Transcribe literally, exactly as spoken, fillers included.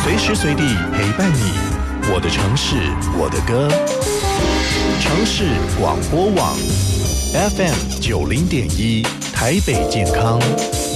随时随地陪伴你，我的城市，我的歌。城市广播网 F M 九零点一，台北健康。